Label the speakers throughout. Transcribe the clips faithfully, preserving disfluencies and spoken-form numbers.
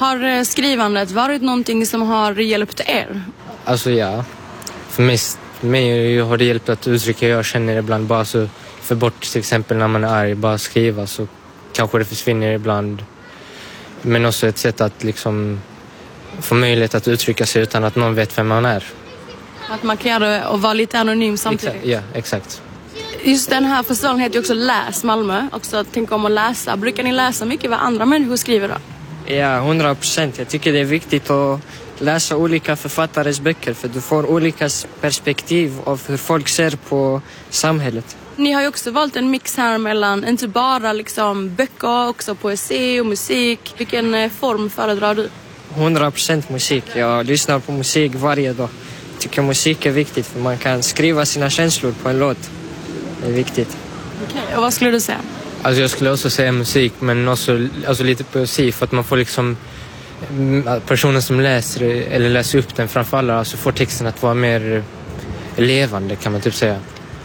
Speaker 1: Har skrivandet varit någonting som har hjälpt er?
Speaker 2: Alltså ja, för mig, för mig har det hjälpt att uttrycka jag känner ibland. Bara så för bort till exempel när man är arg, bara skriva så kanske det försvinner ibland. Men också ett sätt att liksom få möjlighet att uttrycka sig utan att någon vet vem man är.
Speaker 1: Att man kan göra det och vara lite anonym samtidigt.
Speaker 2: Exakt, ja, exakt.
Speaker 1: Just den här festivalen heter ju också Läs Malmö. Också tänk om att läsa. Brukar ni läsa mycket vad andra människor skriver då?
Speaker 3: Ja, hundra procent. Jag tycker det är viktigt att läsa olika författares böcker. För du får olika perspektiv av hur folk ser på samhället.
Speaker 1: Ni har ju också valt en mix här mellan inte bara liksom böcker, också poesi och musik. Vilken form föredrar du?
Speaker 3: hundra procent musik. Jag lyssnar på musik varje dag. Jag tycker musik är viktigt för man kan skriva sina känslor på en låt. Det är viktigt.
Speaker 1: Okej, okay, och vad skulle du säga?
Speaker 2: Alltså jag skulle också säga musik, men också alltså lite poesi för att man får liksom personen som läser eller läser upp den framför alla, alltså får texten att vara mer levande kan man typ säga.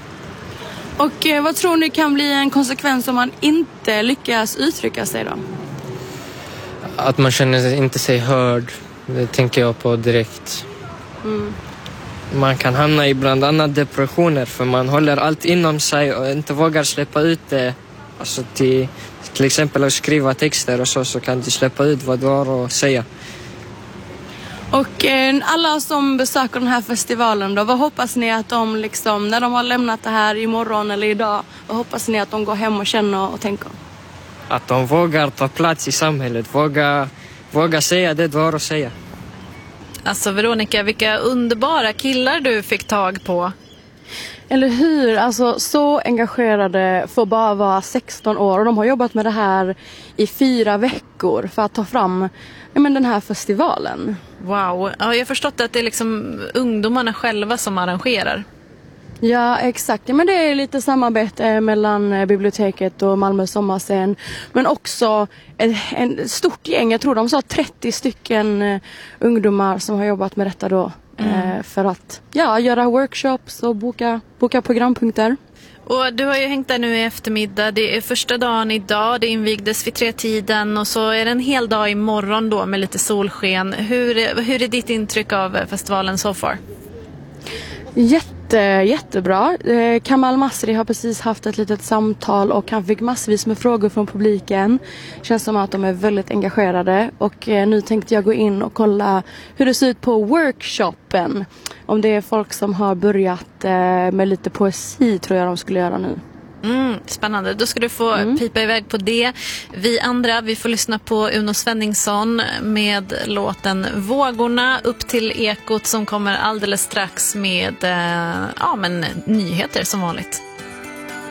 Speaker 1: Och eh, vad tror ni kan bli en konsekvens om man inte lyckas uttrycka sig då?
Speaker 2: Att man känner inte sig hörd, det tänker jag på direkt.
Speaker 1: Mm.
Speaker 3: Man kan hamna i bland annat depressioner för man håller allt inom sig och inte vågar släppa ut det. Alltså till, till exempel att skriva texter och så, så kan du släppa ut vad du har att säga.
Speaker 1: Och eh, alla som besöker den här festivalen då, vad hoppas ni att de liksom, när de har lämnat det här imorgon eller idag, vad hoppas ni att de går hem och känner och tänker?
Speaker 3: Att de vågar ta plats i samhället, våga, våga säga det du har att säga.
Speaker 4: Alltså Veronica, vilka underbara killar du fick tag på.
Speaker 1: Eller hur? Alltså så engagerade för bara vara sexton år och de har jobbat med det här i fyra veckor för att ta fram ja, men den här festivalen.
Speaker 4: Wow, ja, jag har förstått att det är liksom ungdomarna själva som arrangerar.
Speaker 1: Ja, exakt. Ja, men det är lite samarbete mellan biblioteket och Malmö sommarscen. Men också ett, en stort gäng, jag tror de sa trettio stycken uh, ungdomar som har jobbat med detta då. Mm. Uh, för att ja, göra workshops och boka, boka programpunkter.
Speaker 4: Och du har ju hängt där nu i eftermiddag. Det är första dagen idag, det invigdes vid tre tiden och så är det en hel dag imorgon då med lite solsken. Hur, hur är ditt intryck av festivalen so far?
Speaker 1: Jätte, jättebra. Eh, Kamal Masri har precis haft ett litet samtal och han fick massvis med frågor från publiken. Känns som att de är väldigt engagerade och eh, nu tänkte jag gå in och kolla hur det ser ut på workshopen. Om det är folk som har börjat eh, med lite poesi tror jag de skulle göra nu.
Speaker 4: Mm, spännande. Då ska du få mm. pipa iväg på det. Vi andra, vi får lyssna på Uno Svenningsson med låten Vågorna upp till Ekot som kommer alldeles strax med eh, ja, men nyheter som vanligt.